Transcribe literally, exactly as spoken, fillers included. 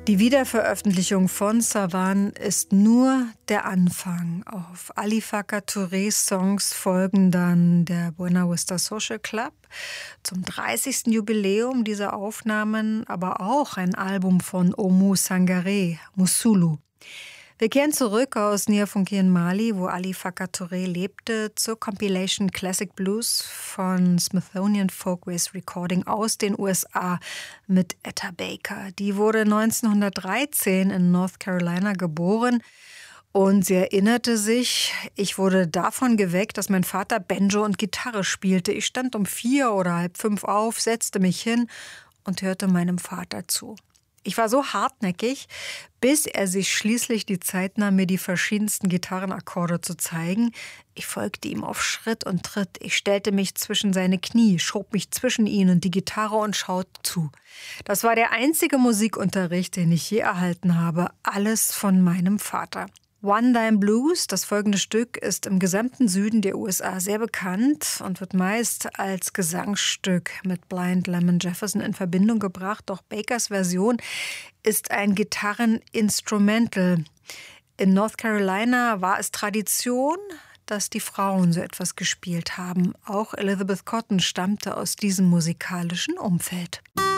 Die Wiederveröffentlichung von Savan ist nur der Anfang. Auf Ali Farka Tourés Songs folgen dann der Buena Vista Social Club zum dreißigsten Jubiläum dieser Aufnahmen, aber auch ein Album von Oumou Sangaré, Musulu. Wir kehren zurück aus Niafunki in Mali, wo Ali Farka Touré lebte, zur Compilation Classic Blues von Smithsonian Folkways Recording aus den U S A mit Etta Baker. Die wurde neunzehnhundertdreizehn in North Carolina geboren und sie erinnerte sich, ich wurde davon geweckt, dass mein Vater Banjo und Gitarre spielte. Ich stand um vier oder halb fünf auf, setzte mich hin und hörte meinem Vater zu. Ich war so hartnäckig, bis er sich schließlich die Zeit nahm, mir die verschiedensten Gitarrenakkorde zu zeigen. Ich folgte ihm auf Schritt und Tritt. Ich stellte mich zwischen seine Knie, schob mich zwischen ihn und die Gitarre und schaute zu. Das war der einzige Musikunterricht, den ich je erhalten habe. Alles von meinem Vater. One Dime Blues, das folgende Stück, ist im gesamten Süden der U S A sehr bekannt und wird meist als Gesangsstück mit Blind Lemon Jefferson in Verbindung gebracht. Doch Bakers Version ist ein Gitarreninstrumental. In North Carolina war es Tradition, dass die Frauen so etwas gespielt haben. Auch Elizabeth Cotten stammte aus diesem musikalischen Umfeld.